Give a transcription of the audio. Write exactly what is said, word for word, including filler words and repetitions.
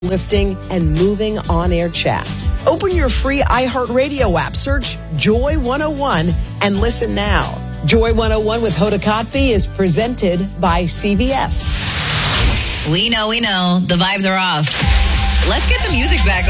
lifting and moving on-air chats. Open your free iHeartRadio app, search Joy one oh one, and listen now. Joy one oh one with Hoda Kotb is presented by C V S. We know, we know. The vibes are off. Let's get the music back